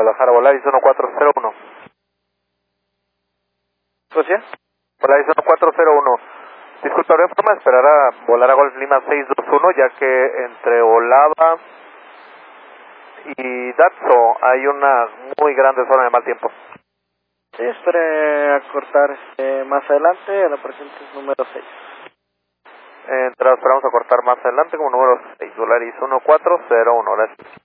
Guadalajara, Volaris 1401. ¿Socia? Volaris 1401. Disculpe, ¿habría forma de esperar a volar a Golf Lima 621, ya que entre Olava y Datso hay una muy grande zona de mal tiempo? Sí, espere a cortar más adelante, la presente es número 6. Entonces esperamos a cortar más adelante como número 6, Volaris 1401, gracias.